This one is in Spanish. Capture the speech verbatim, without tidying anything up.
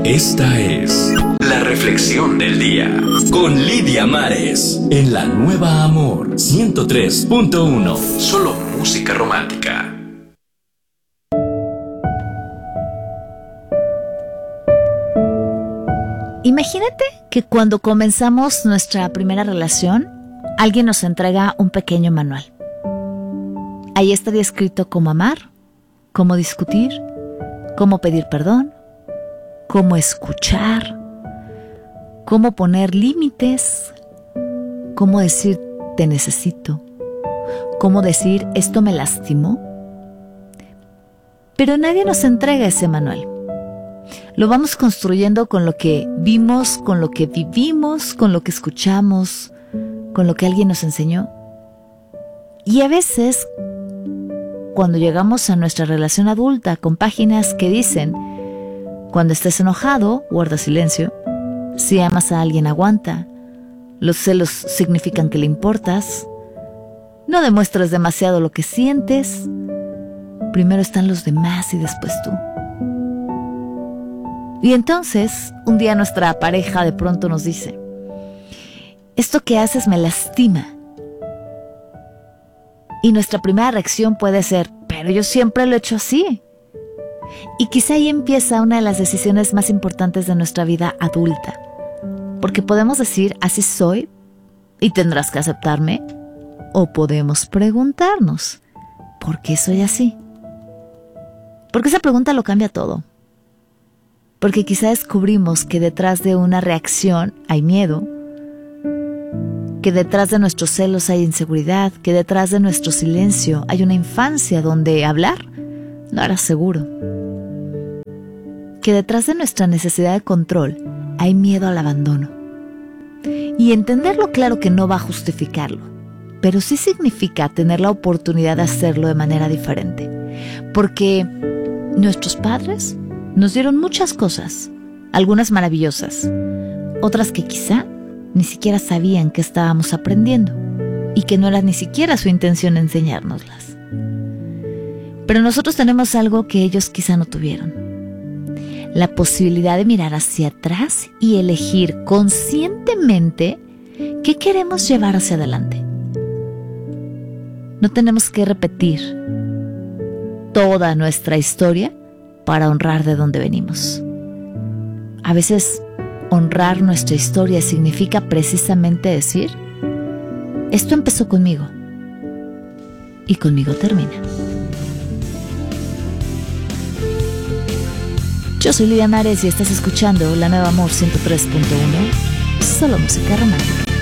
Esta es la reflexión del día con Lidia Mares en la Nueva Amor ciento tres punto uno. Solo música romántica. Imagínate que cuando comenzamos nuestra primera relación, alguien nos entrega un pequeño manual. Ahí estaría escrito cómo amar, cómo discutir, cómo pedir perdón, cómo escuchar, cómo poner límites, cómo decir te necesito, cómo decir esto me lastimó. Pero nadie nos entrega ese manual. Lo vamos construyendo con lo que vimos, con lo que vivimos, con lo que escuchamos, con lo que alguien nos enseñó. Y a veces, cuando llegamos a nuestra relación adulta con páginas que dicen: cuando estés enojado, guarda silencio. Si amas a alguien, aguanta. Los celos significan que le importas. No demuestres demasiado lo que sientes. Primero están los demás y después tú. Y entonces, un día nuestra pareja de pronto nos dice: esto que haces me lastima. Y nuestra primera reacción puede ser: pero yo siempre lo he hecho así. Y quizá ahí empieza una de las decisiones más importantes de nuestra vida adulta. Porque podemos decir: así soy y tendrás que aceptarme. O podemos preguntarnos: ¿por qué soy así? Porque esa pregunta lo cambia todo. Porque quizá descubrimos que detrás de una reacción hay miedo, que detrás de nuestros celos hay inseguridad, que detrás de nuestro silencio hay una infancia donde hablar no era seguro, que detrás de nuestra necesidad de control hay miedo al abandono. Y entenderlo, claro que no va a justificarlo, pero sí significa tener la oportunidad de hacerlo de manera diferente. Porque nuestros padres nos dieron muchas cosas, algunas maravillosas, otras que quizá ni siquiera sabían que estábamos aprendiendo y que no era ni siquiera su intención enseñárnoslas. Pero nosotros tenemos algo que ellos quizá no tuvieron: la posibilidad de mirar hacia atrás y elegir conscientemente qué queremos llevar hacia adelante. No tenemos que repetir toda nuestra historia para honrar de dónde venimos. A veces honrar nuestra historia significa precisamente decir: esto empezó conmigo y conmigo termina. Yo soy Lidia Mares y estás escuchando La Nueva Amor ciento tres punto uno, solo música romántica.